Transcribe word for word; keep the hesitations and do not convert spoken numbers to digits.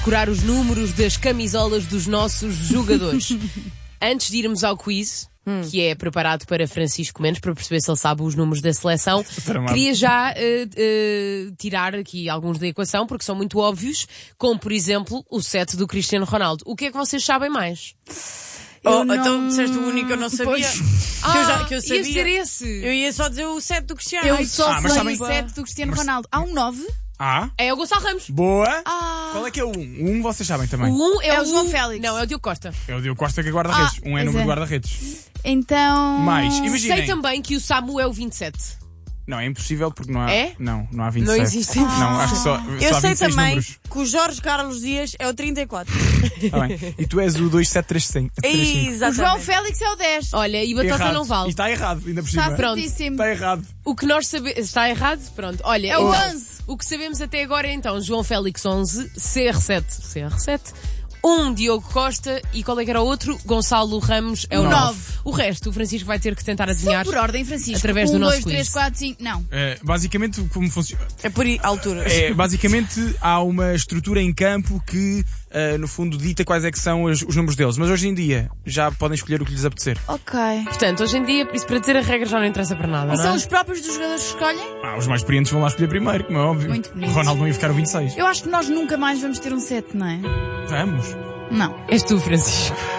decorar os números das camisolas dos nossos jogadores. Antes de irmos ao quiz, hum. que é preparado para Francisco Mendes, para perceber se ele sabe os números da seleção, queria já uh, uh, tirar aqui alguns da equação, porque são muito óbvios, como, por exemplo, o sete do Cristiano Ronaldo. O que é que vocês sabem mais? Oh, não... Então disseste o único que eu não sabia. Pois. Que, ah, eu já, que eu sabia. ia ser esse. Eu ia só dizer o sete do Cristiano. Eu só ah, sei o sete do Cristiano Ronaldo. Há um nove? Ah? É o Gonçalo Ramos. Boa. Ah. Qual é que é o um? O um vocês sabem também. O um é, É o o João um... Félix. Não, é o Diogo Costa. É o Diogo Costa que é guarda-redes. Ah, um é pois número é. de guarda-redes. Então... Mais. Imaginem. Sei também que o Samu é o vinte e sete. Não, é impossível porque não há. É? Não, não há vinte e sete. Não existe. Não, acho que só, Eu só há sei vinte e seis também números. que o Jorge Carlos Dias é o trinta e quatro. Tá bem. E tu és o dois sete três cinco. O João Félix é o dez. Olha, e Batata Errado. não vale. E está errado, ainda por cima. Está Pronto. certíssimo. Está errado. O que nós sabemos... Está errado? Pronto. Olha, É o então, onze. o que sabemos até agora é então João Félix onze, C R sete. C R sete. Um Diogo Costa e qual é que era o outro? Gonçalo Ramos é o Nove. nove. O resto o Francisco vai ter que tentar adivinhar. São por ordem, Francisco. Através um, do nosso dois, três, quiz. quatro, cinco... Não. É, basicamente, como funciona? É por altura. É, basicamente, há uma estrutura em campo que, uh, no fundo, dita quais é que são os, os números deles. Mas hoje em dia, já podem escolher o que lhes apetecer. Ok. Portanto, hoje em dia, isso para dizer a regra já não interessa para nada, E não são é? os próprios dos jogadores que escolhem? Ah, os mais experientes vão lá escolher primeiro, como é óbvio. Muito bonito. O Ronaldo não ia ficar o vinte e seis. Eu acho que nós nunca mais vamos ter um sete, não é? Vamos. Não. És tu, Francisco.